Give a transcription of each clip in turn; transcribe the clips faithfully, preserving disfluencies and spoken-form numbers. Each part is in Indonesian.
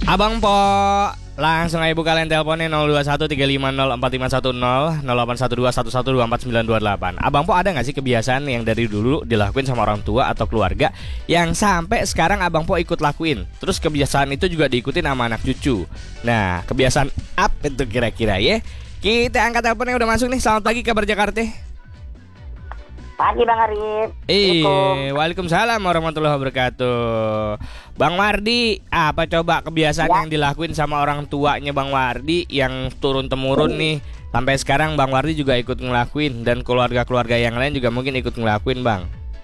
Abang Po, langsung aja buka line teleponnya nol dua satu tiga lima nol empat lima satu nol nol delapan satu dua satu satu dua empat sembilan dua delapan. Abang Po ada gak sih kebiasaan yang dari dulu dilakuin sama orang tua atau keluarga yang sampai sekarang Abang Po ikut lakuin? Terus kebiasaan itu juga diikutin sama anak cucu. Nah, kebiasaan apa itu kira-kira ya? Kita angkat teleponnya udah masuk nih. Selamat pagi kabar Jakarta. Pagi Bang Arif. Iya, waalaikumsalam warahmatullahi wabarakatuh. Bang Wardi, apa coba kebiasaan ya. yang dilakuin sama orang tuanya Bang Wardi yang turun temurun nih sampai sekarang Bang Wardi juga ikut ngelakuin dan keluarga-keluarga yang lain juga mungkin ikut ngelakuin Bang?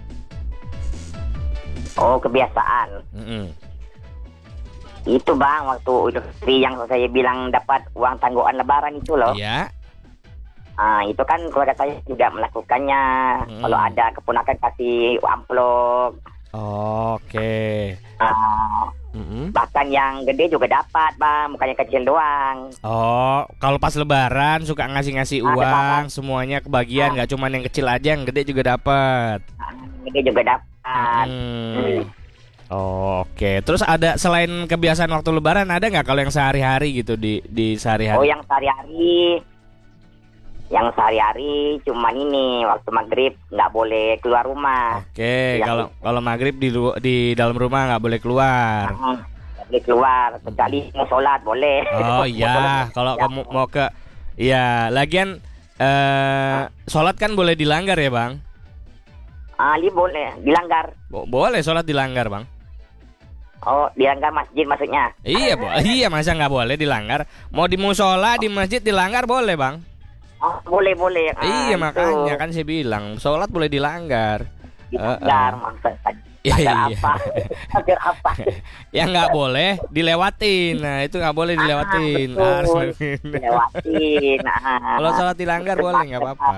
Oh, kebiasaan. Mm-mm. Itu Bang, waktu istri yang saya bilang dapat uang tanggungan lebaran itu loh. Iya. Ah, itu kan keluarga saya juga melakukannya. Hmm. Kalau ada keponakan kasih amplop. Oh, oke. Okay. Ah, mm-hmm. Bahkan yang gede juga dapat, Bang. Bukannya kecil doang. Oh, kalau pas lebaran suka ngasih-ngasih uang, ah, semuanya kebagian, nggak ah. cuma yang kecil aja, yang gede juga dapat. Ah, gede juga dapat. Hmm. Hmm. Oh, oke. Okay. Terus ada selain kebiasaan waktu lebaran ada nggak kalau yang sehari-hari gitu di di sehari-hari? Oh, yang sehari-hari. Yang sehari-hari cuman ini waktu maghrib nggak boleh keluar rumah. Oke, kalau kalau maghrib di di dalam rumah nggak boleh keluar. Nggak boleh keluar, kecuali mau sholat boleh. Oh iya, kalau ya. kamu mau ke, iya. Lagian eh, sholat kan boleh dilanggar ya Bang? Ah, li boleh dilanggar. Bo- boleh sholat dilanggar Bang? Oh, dilanggar masjid maksudnya? Iya, bo- iya masa nggak boleh dilanggar? Mau di musola di masjid dilanggar boleh Bang? Oh, boleh boleh. Ah, iya itu. Makanya kan saya bilang sholat boleh dilanggar. Dilanggar uh, uh. maksudnya. Iya. Apa? Agar apa? Yang nggak boleh dilewatin. Nah itu nggak boleh dilewatin. Ah, harus dilewatin. Nah. Kalau sholat dilanggar boleh nggak apa-apa.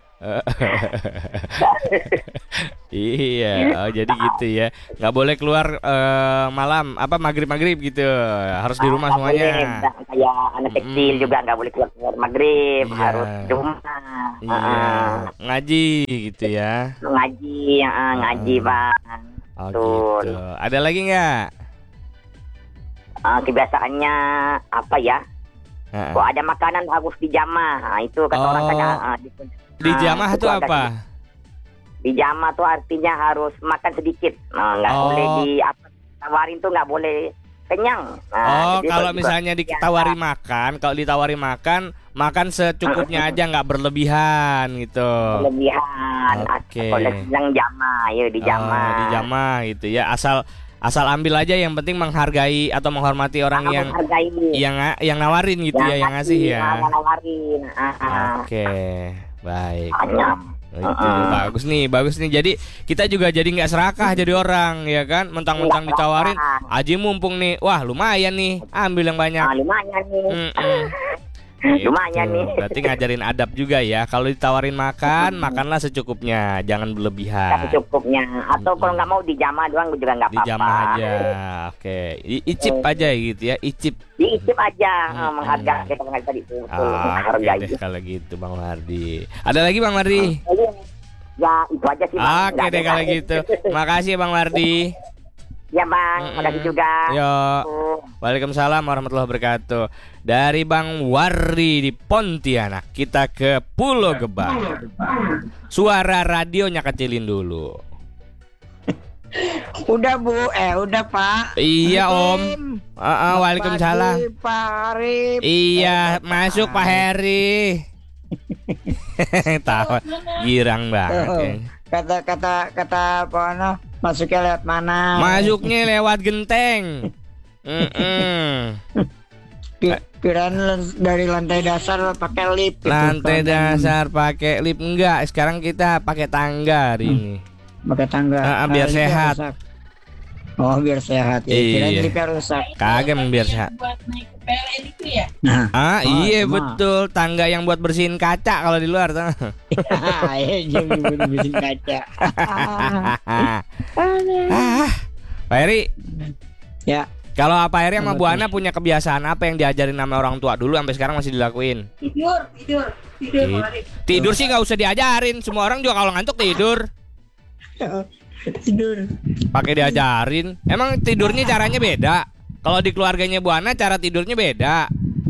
Iya, oh, jadi gitu ya. Nggak boleh keluar uh, malam apa maghrib-maghrib gitu. Harus di rumah semuanya. Boleh. Kayak anak kecil hmm. juga nggak boleh keluar, keluar maghrib, iya. harus di rumah. Iya. Uh, ngaji gitu ya. Ngaji, uh, ngaji uh. Bang. Oh gitu. Ada lagi nggak? Uh, kebiasaannya apa ya? Uh-uh. Kok ada makanan harus dijamah. Nah, itu kata oh. orang kan. Uh, di, dijamah itu apa? Dijamah tuh artinya harus makan sedikit. Nah, nggak oh. boleh di apa tawarin tuh nggak boleh kenyang. Nah, oh, kalau misalnya ditawari ya. makan, kalau ditawari makan, makan secukupnya aja, nggak berlebihan gitu. Berlebihan. Oke. Okay. Kalau sedang jamah, ya dijamah. Oh, dijamah gitu ya. Asal asal ambil aja, yang penting menghargai atau menghormati orang nah, yang menghargai. yang yang nawarin gitu yang ya, yang ngasih ya. Nawarin. Oke, okay. Baik. Banyak. Itu uh-uh. bagus nih, bagus nih. Jadi kita juga jadi nggak serakah jadi orang, ya kan? Mentang-mentang ditawarin, aji mumpung nih, wah lumayan nih, ambil yang banyak. Ah, lumayan nih. Gitu. Lumayan nih. Berarti ngajarin adab juga ya. Kalau ditawarin makan, makanlah secukupnya, jangan berlebihan. Secukupnya. Atau kalau nggak mau dijamah doang juga nggak apa-apa. Dijamah aja, oke. I- icip aja gitu ya, icip. Diicip aja, hmm. menghargai kita menghargai tadi itu. Ah, oke deh kalau gitu Bang Wardi. Ada lagi Bang Wardi? Ya itu aja sih Bang. Oke deh kalau gitu. Makasih Bang Wardi. Ya Bang, mm-mm. makasih juga. Yo. Waalaikumsalam warahmatullahi wabarakatuh. Dari Bang Wardi di Pontianak, kita ke Pulau Gebang. Suara radionya kecilin dulu. Udah Bu, eh udah Pak. Iya Om. Uh, uh, Waalaikumsalam. Pagi, Pak Arif. Iya, masuk Pak Heri. Tahu, girang banget. Oh, kata kata kata apa no? Masuknya lewat mana? Masuknya lewat genteng. Kirain dari lantai dasar pakai lift. Lantai itu, dasar pakai lift enggak? Sekarang kita pakai tangga hari hmm. ini. Pakai tangga. Nah, biar sehat. Rusak. Oh, biar sehat. Ya. Iya. Kirain liftnya rusak. Kagak biar sehat. Buat naik ke P L N itu ya? Nah. Ah, oh, iya emang. betul. Tangga yang buat bersihin kaca kalau di luar tuh. Iya, jangan bersihin kaca. ah, Pak Heri. Ya. Kalau Pak Heri sama Bu Ana punya kebiasaan apa yang diajarin sama orang tua dulu sampai sekarang masih dilakuin? Tidur, tidur, tidur. Tid- tidur sih nggak usah diajarin. Semua orang juga kalau ngantuk tidur. Tidur. Pakai diajarin. Emang tidurnya caranya beda? Kalau di keluarganya Bu Ana cara tidurnya beda.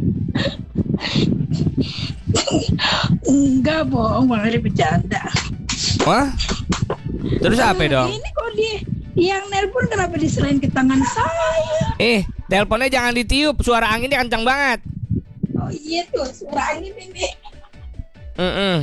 Enggak bohong, Bang Ari bercanda. Wah? Terus apa dong? Ini kok dia yang nelpon kenapa diserahin ke tangan saya? Eh, teleponnya jangan ditiup, suara anginnya kencang banget. Oh iya tuh, suara angin ini. Mm-mm.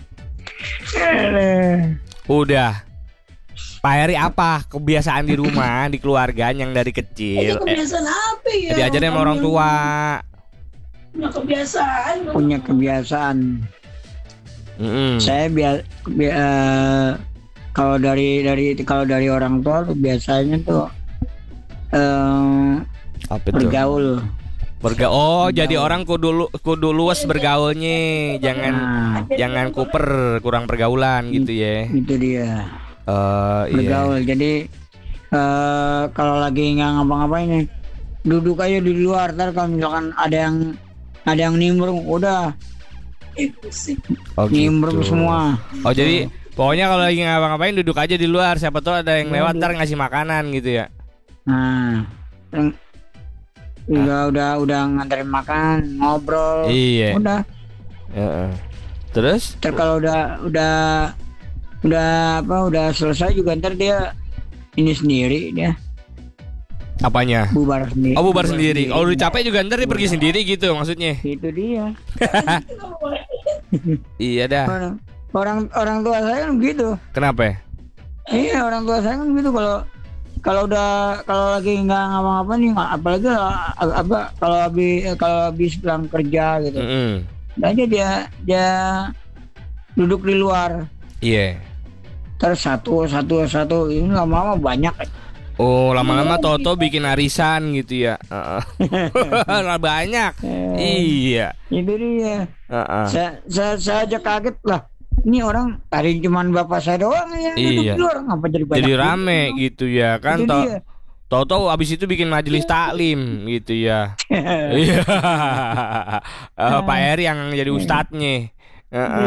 Udah. Pak Heri apa kebiasaan di rumah, di keluarga yang dari Ini kecil? kebiasaan apa ya? Eh, diajarin sama orang tua. Punya kebiasaan. Punya kebiasaan. Mm-mm. Saya biar bi- eh, kalau dari dari kalau dari orang tua tuh biasanya tuh eh, Apa tuh? bergaul. Berga oh, jadi orang kudu lu- kudu luas bergaulnya, jangan Nah, jangan kuper, kurang pergaulan gitu ya. itu dia. Eh, iya. Bergaul. Jadi eh, kalau lagi nggak ngapa-ngapain nih, duduk aja di luar. Ntar kalau misalkan ada yang ada yang nimbrung, udah Eh, pusing. Oh, nimbrung gitu. semua. Oh, jadi pokoknya kalau lagi ngapa-ngapain duduk aja di luar, siapa tahu ada yang lewat ntar ngasih makanan gitu ya. Nah, yang- udah udah udah nganterin makan, ngobrol. Iya. Udah. Heeh. Terus? Ntar kalau udah udah udah apa udah selesai juga ntar dia ini sendiri dia Apanya? bubar sendiri. Oh, bubar sendiri. Kalau udah capek juga ntar dia pergi sendiri gitu maksudnya. Itu dia. Iya dah. Orang orang, orang tua saya kan begitu. Kenapa? Iya, orang tua saya kan begitu kalau kalau udah kalau lagi nggak ngapa-ngapain nih, apalagi a- apa kalau habis kalau habis pulang kerja gitu. Mm-mm. Dan aja dia dia duduk di luar. Iya. Terus satu satu satu ini lama-lama banyak. Oh, lama-lama Toto bikin arisan gitu ya. Heeh. Banyak. Iya. Itu dia. Heeh. Saya, saya, saya aja kaget lah. Ini orang tadi cuman bapak saya doang yang duduk Iya. di luar, ngapa jadi banyak? Jadi gitu? rame gitu ya kan. Itu To- dia. Toto abis itu bikin majelis taklim gitu ya. Iya. Eh, Pak Heri yang jadi ustadznya. Heeh.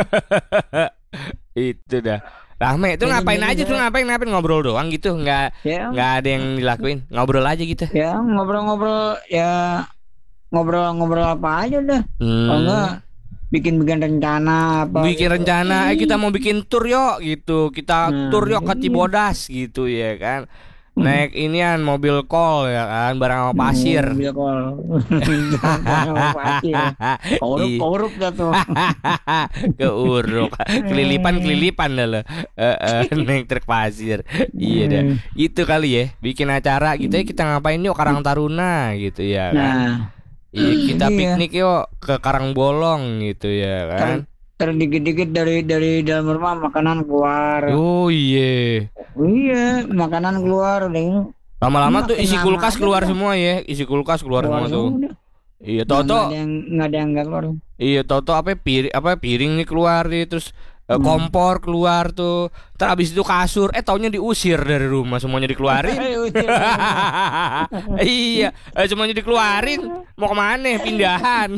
Itu dah. Rame itu ngapain aja tuh, ngapain ngapain ngobrol doang gitu, nggak Ya, nggak ada yang dilakuin, ngobrol aja gitu. ya ngobrol-ngobrol ya ngobrol-ngobrol apa aja dah. Hmm. Kalau enggak bikin-bikin rencana apa. Bikin rencana, eh kita mau bikin tour yuk gitu, kita Nah, tour yuk ke Cibodas gitu ya kan. Naik inian mobil kol ya kan, bareng sama pasir. Mobil kol. Sama pasir. Korup Iya. korup dah tuh. Keuruk, kelilipan kelilipan dah lo. Eh, eh, naik truk pasir. Iya dah. Itu kali ya, bikin acara gitu ya, kita ngapain yuk Karang Taruna gitu ya kan. Nah, Iya, kita iya. piknik yuk ke Karang Bolong gitu ya kan. ter dikit-dikit dari dari dalam rumah makanan keluar. Oh iya. Iya, makanan keluar udah ini. Lama-lama tuh Makin isi lama kulkas aja keluar udah. semua ya, isi kulkas keluar, semua tuh. udah. Iya, Nggak Toto. ada yang nggak ada yang nggak keluar. Iya, Toto apa piring apa piring nih keluar nih, terus eh, kompor keluar tuh. Terus abis itu kasur, eh taunya diusir dari rumah, semuanya dikeluarin. Iya, eh, semuanya dikeluarin. Mau kemana? Pindahan.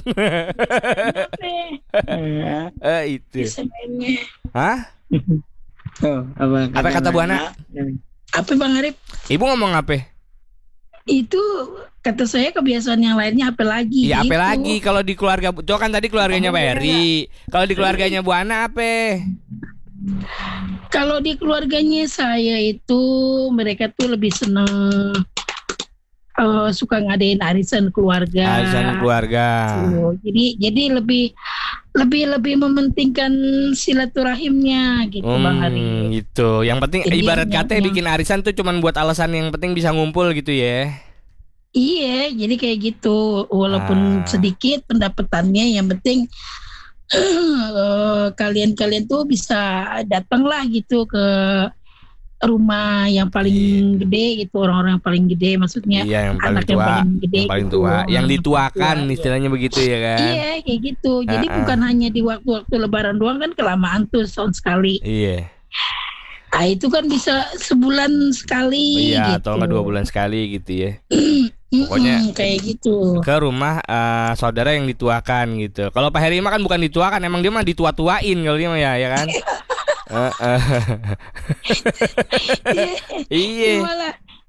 Eh itu. Sebenarnya. Hah? Tuh, apa, Apa kata Bu Ana? Apa Bang Arif? Ibu ngomong apa? Itu kata saya kebiasaan yang lainnya apa lagi? Iya, apa gitu. lagi kalau di keluarga Bu- Tuh kan tadi keluarganya Pak Heri. Kalau di keluarganya Bu Ana apa? Kalau di keluarganya saya itu mereka tuh lebih seneng eh, suka ngadain arisan keluarga. Arisan keluarga. Tuh, Jadi jadi lebih lebih lebih mementingkan silaturahimnya gitu Bang Ari. Hmm, gitu. Yang penting Jadi ibarat yang- kata yang- bikin arisan tuh cuman buat alasan yang penting bisa ngumpul gitu ya. Iya, jadi kayak gitu. Walaupun Ah. sedikit pendapatannya, yang penting eh, kalian-kalian tuh bisa datanglah gitu ke rumah yang paling gede gitu, orang-orang yang paling gede maksudnya. Iya, yang paling anak yang tua, paling gede yang paling gitu. tua, yang Hmm, dituakan tua, istilahnya begitu ya kan. Iya, kayak gitu. Jadi Ah-ah. bukan hanya di waktu-waktu lebaran doang, kan kelamaan tuh setahun sekali. Iya. Ah itu kan bisa sebulan sekali Iya, gitu. atau enggak dua bulan sekali gitu ya. Mm-mm, pokoknya- kayak gitu. Ke rumah eh, saudara yang dituakan gitu. Kalau Pak Heri mah kan bukan dituakan, emang dia mah ditua-tuain kalau dia mah ya, ya kan. Eh, eh. Iya. Dia malah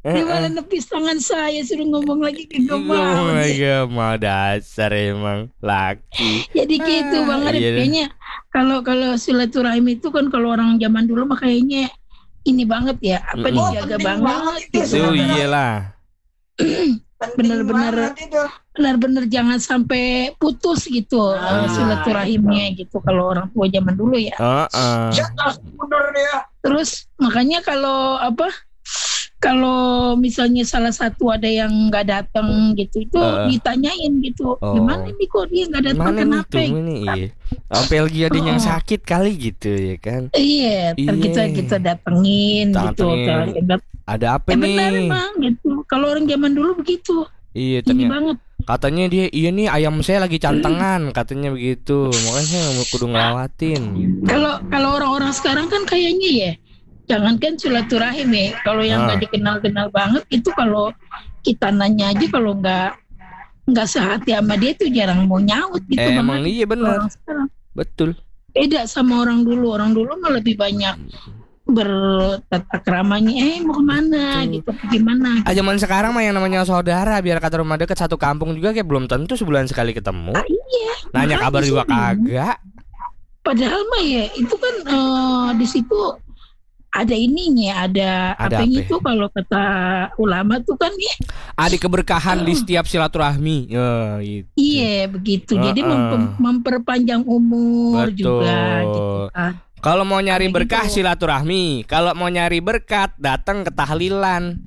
Dia malah nepis tangan saya, suruh ngomong lagi ke Ngomong banget. aja mau dasar emang laki. Jadi gitu Bang Arif, iya. kayaknya kalau kalau silaturahmi itu kan kalau orang zaman dulu mah kayaknya ini banget ya, apa Mm-mm. dijaga banget gitu. Itu iyalah. Bener-bener benar-benar jangan sampai putus gitu uh, silaturahimnya gitu kalau orang tua zaman dulu ya. Heeh. Terus makanya kalau apa kalau misalnya salah satu ada yang nggak datang gitu itu Uh. ditanyain gitu, Oh. gimana nih kok dia nggak datang, Mana nih kenapa? tuh ini iya. Apalagi ada yang Oh. sakit kali gitu ya kan. Iya, ntar Iya. kita kita datengin gitu. Datengin. Ntar- Ada apa Eh nih? benar emang gitu. Kalau orang zaman dulu begitu, Iya ini ternyata banget. katanya dia iya nih ayam saya lagi cantengan katanya begitu. Makanya saya mau kudu ngelawatin. Kalau kalau orang-orang sekarang kan kayaknya ya, jangankan silaturahim ya, kalau yang Ah. nggak dikenal-kenal banget itu kalau kita nanya aja kalau nggak nggak sehati sama dia tuh jarang mau nyaut gitu. Eh, Bang emang Arif. iya benar. Orang sekarang Betul. beda sama orang dulu. Orang dulu mah lebih banyak bertata keramanya, eh mau kemana Betul. gitu, gimana? Ah, zaman sekarang mah yang namanya saudara biar kata rumah deket satu kampung juga kayak belum tentu sebulan sekali ketemu. Ah, iya. Nanya makanya kabar juga sih, kagak. Padahal mah ya itu kan eh, di situ ada ininya, ada, Ada apanya apa? itu kalau kata ulama tuh kan ya, Ada keberkahan di setiap silaturahmi. Ya, gitu. iya begitu. Jadi Heeh. mempe- memperpanjang umur juga gitu Betul. kan. Kalau mau nyari Kayak berkah gitu. silaturahmi. Kalau mau nyari berkat datang ke tahlilan.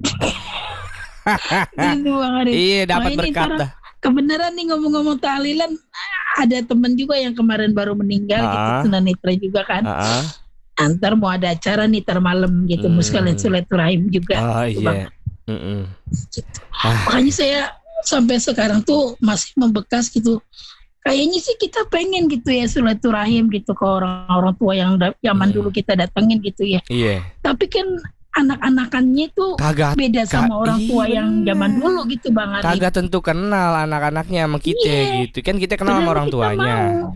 Gitu, Bang Arif. Iya dapat Wah, ini berkat ntar dah. Kebenaran nih ngomong-ngomong tahlilan, ada temen juga yang kemarin baru meninggal Ah. gitu, tunanetra juga kan. Heeh. Antar mau ada acara nih tar malam gitu, Hmm. mau sekalian silaturahim juga. Oh gitu, Bang. iya. Mm-mm. Makanya saya sampai sekarang tuh masih membekas gitu. Kayaknya sih kita pengen gitu ya silaturahim gitu ke orang-orang tua yang da- zaman Hmm. dulu kita datengin gitu ya. Iya. Tapi kan anak-anakannya tuh Kagak beda sama Ka- orang tua iya. yang zaman dulu gitu Bang Arif. kagak tentu kenal anak-anaknya sama kita Iya. gitu. Kan kita kenal sama Padahal orang kita tuanya. mau.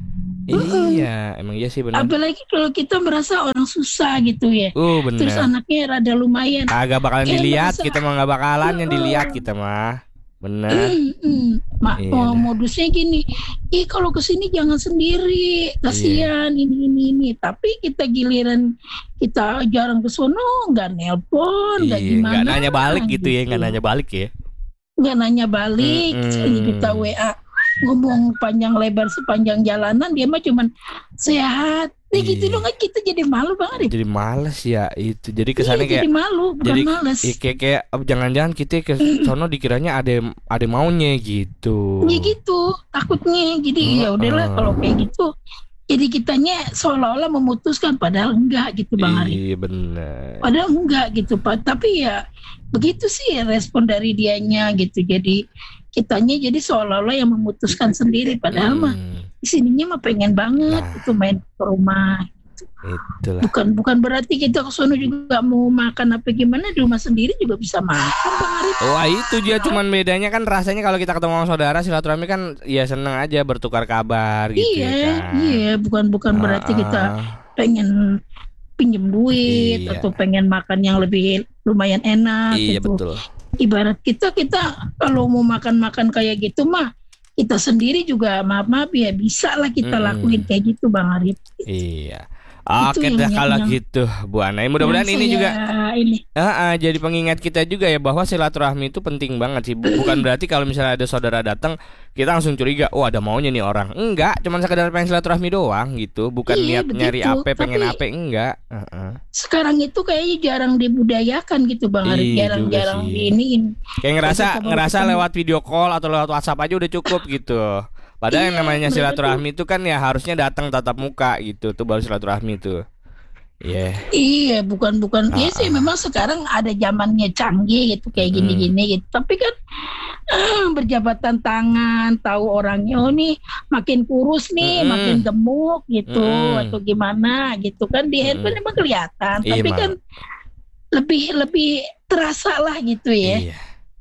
Iya, emang iya sih benar. Apalagi kalau kita merasa orang susah gitu ya. Uh Terus benar. anaknya rada lumayan. Kagak bakalan Eh, dilihat, masa- kita mah nggak bakalan yang Heeh. dilihat kita mah. Benar. Mm-mm. Mak, Iya, oh, dah. modusnya gini, ih kalau kesini jangan sendiri, kasihan ini ini ini. Tapi kita giliran kita jarang ke sono, nggak nelpon, nggak Iya, gimana, nggak nanya balik gitu ya, nggak nanya balik ya. nggak nanya balik. Mm-mm. Kita W A ngomong panjang lebar sepanjang jalanan, dia mah cuman sehat. Nah gitu Iya. dong, kita jadi malu Bang Arif. Jadi males ya itu. Jadi Iya, kesannya kayak jadi malu, bukan jadi males. ya, kayak kayak oh, jangan-jangan kita ke sono dikiranya ada ada maunya gitu. Ya gitu, takutnya. Jadi ya udahlah Heeh. kalau kayak gitu. Jadi kitanya seolah-olah memutuskan padahal enggak gitu Bang Arif. Iya benar. Padahal enggak gitu Pak. Tapi ya begitu sih respon dari dianya gitu. Jadi kitanya jadi seolah-olah yang memutuskan sendiri. Padahal mah Hmm, sininya mah pengen banget Nah. itu main ke rumah. itulah. Bukan bukan berarti kita ke sono juga mau makan apa gimana, di rumah sendiri juga bisa makan Bang Arif. Wah itu dia cuman bedanya kan rasanya kalau kita ketemu sama saudara silaturahmi kan ya seneng aja bertukar kabar gitu Iya, ya kan. iya, bukan bukan berarti kita Ah, pengen pinjem duit Iya. atau pengen makan yang lebih lumayan enak Iya gitu. betul. Ibarat kita kita kalau mau makan-makan kayak gitu mah kita sendiri juga maaf-maaf ya bisa lah kita Mm-mm. lakuin kayak gitu Bang Arif. Iya. Itu Oke yang- dah yang- kalau yang- gitu Bu Ana. Mudah-mudahan Yang ini saya juga ini ah, ah, jadi pengingat kita juga ya bahwa silaturahmi itu penting banget sih. Bu- Bukan berarti kalau misalnya ada saudara datang kita langsung curiga, oh ada maunya nih orang. Enggak, cuman sekedar pengen silaturahmi doang gitu. Bukan Iya, niat nyari begitu. apa, pengen Tapi- apa, enggak. Heeh. sekarang itu kayaknya jarang dibudayakan gitu Bang Arif, Iya jarang-jarang juga sih. diiniin. Kayak ngerasa Kita baru ngerasa ketemu. lewat video call atau lewat WhatsApp aja udah cukup gitu. Padahal yang Iya, namanya mereka silaturahmi itu kan ya harusnya datang tatap muka gitu. Tuh baru silaturahmi tuh. Iya. Iya, bukan bukan. Iya Ah, sih, memang sekarang ada zamannya canggih gitu kayak Mm. gini-gini gitu. Tapi kan ah, berjabatan tangan, tahu orangnya, oh nih makin kurus nih, Mm-mm. makin gemuk gitu, Mm-mm. atau gimana gitu kan di handphone Mm-mm. emang kelihatan. Iya, Tapi Mak. kan lebih lebih terasa lah gitu ya. Iya.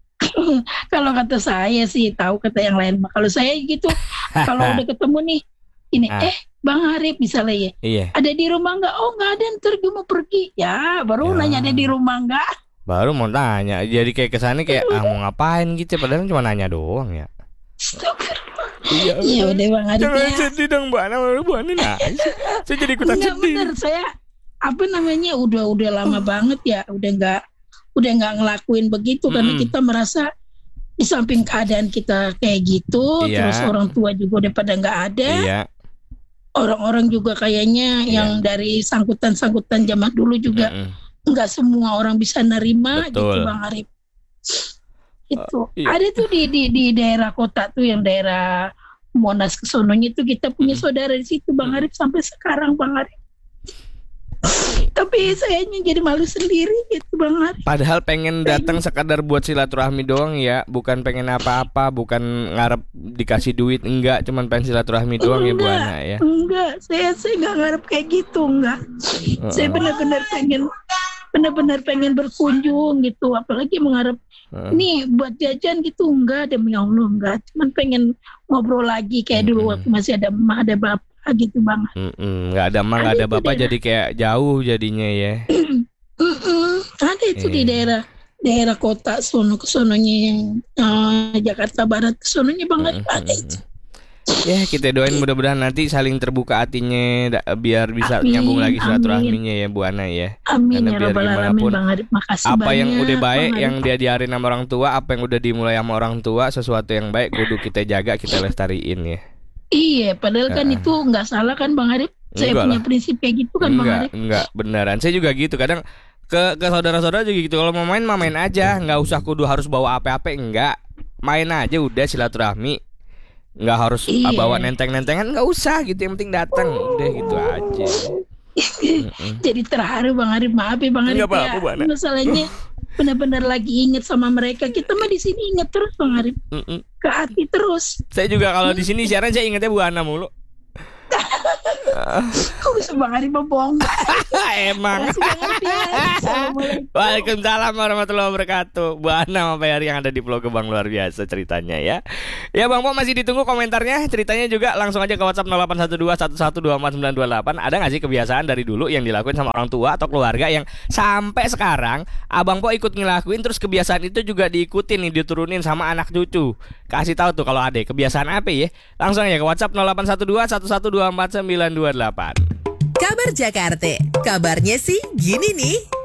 Kalau kata saya sih, tahu kata yang lain. Kalau saya gitu, kalau udah ketemu nih, ini Ah. eh Bang Arif misalnya ya. Iya. Ada di rumah nggak? Oh nggak ada, ntar gue mau pergi. Ya baru Ya. nanya ada di rumah nggak? Baru mau tanya, jadi kayak kesannya kayak ah mau ngapain gitu, padahal cuma nanya doang ya. Iya, Iya udah Bang Arif jangan ya. sedih dong Bu Ana, Bu Ana nangis. Saya jadi ikutan Enggak sedih. bener, saya apa namanya udah udah lama banget ya, udah nggak udah nggak ngelakuin begitu karena Mm-mm. kita merasa di samping keadaan kita kayak gitu, Iya. terus orang tua juga udah pada nggak ada, Iya. orang-orang juga kayaknya Iya. yang dari sangkutan-sangkutan zaman dulu juga Mm-mm. nggak semua orang bisa nerima Betul. gitu Bang Arif. Itu Oh, iya. ada tuh di di di daerah kota tuh yang daerah Monas kesononya itu kita punya Mm-mm. saudara di situ Bang Arif sampai sekarang Bang Arif. Tapi sayanya jadi malu sendiri gitu Bang Arif. Padahal pengen datang sekadar buat silaturahmi doang ya, bukan pengen apa-apa, bukan ngarep dikasih duit, enggak, cuman pengen silaturahmi doang ya Bu Enggak. Ana ya. Enggak, saya saya nggak ngarep kayak gitu enggak. Saya Heeh. benar-benar pengen benar-benar pengen berkunjung gitu, apalagi mengharap Heeh. nih buat jajan gitu enggak, demi Allah enggak, cuman pengen ngobrol lagi kayak dulu Mm-mm. waktu masih ada emak ada bapak gitu Bang. Mm-mm, nggak ada mah nggak Ada ada itu bapak daerah. jadi kayak jauh jadinya ya. Mm-mm. Ada itu di Iya. daerah daerah kota sono ke sononya yang eh, Jakarta Barat ke sononya Bang Arif Mm-mm. ada itu. Ya kita doain mudah-mudahan nanti saling terbuka hatinya da- biar bisa Amin, nyambung lagi amin. silaturahminya ya Bu Ana ya. Amin Karena ya biar rabbal gimana alamin pun, Bang Arif, makasih Apa banyak yang udah baik Bang Arif. yang dia diajarin sama orang tua, apa yang udah dimulai sama orang tua, sesuatu yang baik kudu kita jaga, kita lestariin ya. Iya, padahal kan Heeh. itu nggak salah kan Bang Arif. Saya Enggak punya lah. prinsip kayak gitu kan Bang Enggak, Arif. enggak beneran. Saya juga gitu. Kadang ke ke saudara-saudara juga gitu. Kalau mau main mah main aja, nggak usah kudu harus bawa apa-apa, enggak. Main aja udah silaturahmi. Nggak harus Iya. ah, bawa nenteng-nentengan, nggak usah gitu. Yang penting datang, udah gitu aja. Mm-mm. Jadi terharu Bang Arif, maaf ya Bang Arif Nggak apa-apa, ya. Bu Ana. Masalahnya benar-benar lagi inget sama mereka. Kita mah di sini inget terus Bang Arif, Mm-mm. ke hati terus. Saya juga kalau di sini siaran saya ingetnya Bu Ana mulu. Kok bisa Bang Arif bohong? Emang. Makasih Bang Arif ya. Assalamualaikum. Waalaikumsalam warahmatullahi wabarakatuh. Bu Ana sampai hari yang ada di Pulau Gebang luar biasa ceritanya ya. Ya Bang Po masih ditunggu komentarnya. Ceritanya juga langsung aja ke WhatsApp nol delapan satu dua satu satu dua empat sembilan dua delapan. Ada gak sih kebiasaan dari dulu yang dilakuin sama orang tua atau keluarga yang sampai sekarang Abang Po ikut ngelakuin, terus kebiasaan itu juga diikutin nih, diturunin sama anak cucu. Kasih tahu tuh kalau ada kebiasaan apa ya. Langsung aja ke WhatsApp nol delapan satu dua satu satu dua empat sembilan dua delapan. Kabar Jakarta, kabarnya sih gini nih.